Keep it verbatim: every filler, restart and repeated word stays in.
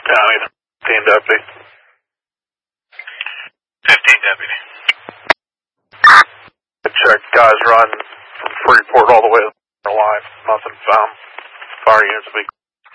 County, fifteen deputy. fifteen deputy. Check, guys run from Freeport all the way to line. Nothing found. Fire units will be